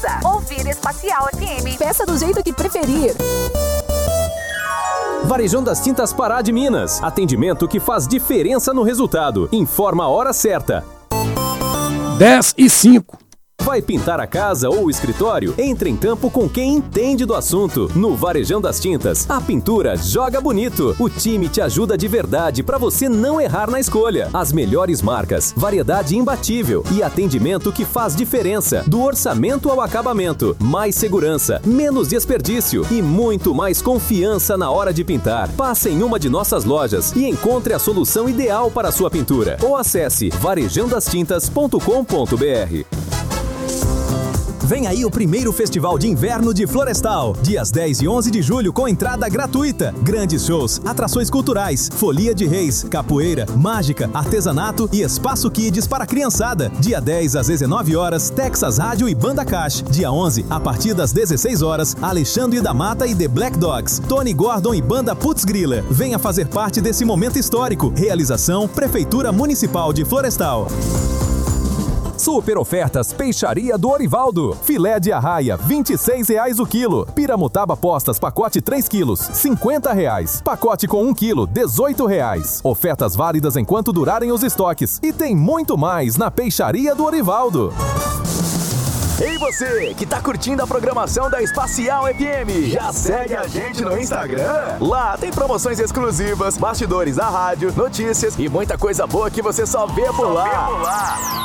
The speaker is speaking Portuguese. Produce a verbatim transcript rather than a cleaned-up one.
casa. Ouvir Espacial F M. Peça do jeito que preferir. Varejão das Tintas Pará de Minas. Atendimento que faz diferença no resultado. Informa a hora certa. dez e cinco. Vai pintar a casa ou o escritório? Entre em campo com quem entende do assunto. No Varejão das Tintas, a pintura joga bonito. O time te ajuda de verdade para você não errar na escolha. As melhores marcas, variedade imbatível e atendimento que faz diferença. Do orçamento ao acabamento, mais segurança, menos desperdício e muito mais confiança na hora de pintar. Passe em uma de nossas lojas e encontre a solução ideal para a sua pintura. Ou acesse varejão das tintas ponto com ponto b r. Vem aí o primeiro Festival de Inverno de Florestal, dias dez e onze de julho com entrada gratuita. Grandes shows, atrações culturais, folia de reis, capoeira, mágica, artesanato e espaço kids para a criançada. Dia dez às dezenove horas, Texas Rádio e Banda Cash. Dia onze, a partir das dezesseis horas, Alexandre da Mata e The Black Dogs, Tony Gordon e Banda Putz Grilla. Venha fazer parte desse momento histórico. Realização Prefeitura Municipal de Florestal. Super ofertas Peixaria do Orivaldo. Filé de arraia, vinte e seis reais o quilo. Piramutaba postas, pacote três quilos, cinquenta reais. Pacote com um quilo, dezoito reais. Ofertas válidas enquanto durarem os estoques. E tem muito mais na Peixaria do Orivaldo. Ei você, que tá curtindo a programação da Espacial F M, já segue a gente no Instagram? Lá tem promoções exclusivas, bastidores da rádio, notícias e muita coisa boa que você só vê por lá.